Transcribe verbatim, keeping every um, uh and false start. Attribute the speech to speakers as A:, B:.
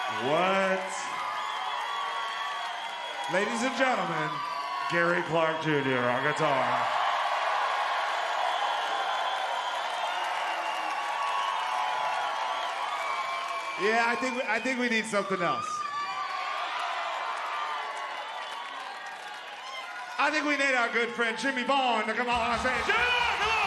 A: What? Ladies and gentlemen, Gary Clark Junior on guitar. Yeah, I think we, I think we need something else. I think we need our good friend Jimmy Vaughn to come on and say, Jimmy, come on!